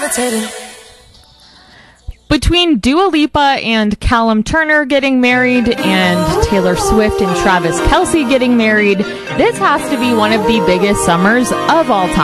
levitating. Between Dua Lipa and Callum Turner getting married and Taylor Swift and Travis Kelce getting married, this has to be one of the biggest summers of all time.